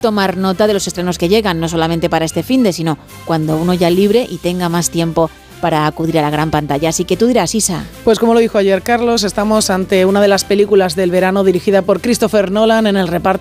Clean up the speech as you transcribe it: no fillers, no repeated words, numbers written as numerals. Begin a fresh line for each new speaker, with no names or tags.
tomar nota de los estrenos que llegan, no solamente para este finde, sino cuando uno ya libre y tenga más tiempo para acudir a la gran pantalla. Así que tú dirás, Isa.
Pues como lo dijo ayer Carlos, estamos ante una de las películas del verano dirigida por Christopher Nolan. En el reparto